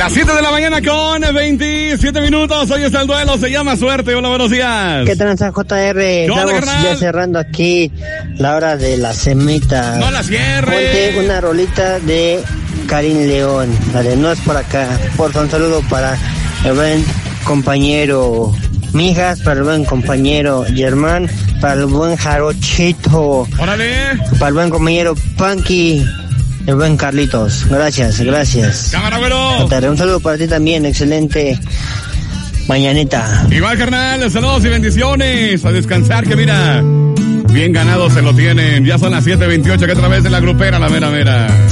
Las 7 de la mañana con 27 minutos. Hoy está el duelo, se llama Suerte. Hola, buenos días. ¿Qué tal, JR? Estamos ya cerrando aquí la hora de la semita. No la cierre. Ponte una rolita de Karim León. La de No es por acá. Por un saludo para el buen compañero Mijas, para el buen compañero Germán, para el buen Jarochito. Órale. Para el buen compañero Punky. El buen Carlitos, gracias. Cámara, güero. Un saludo para ti también, excelente mañanita. Igual, carnal, saludos y bendiciones. A descansar, que mira, bien ganado se lo tienen. Ya son las 7:28, que otra vez de la grupera, la mera.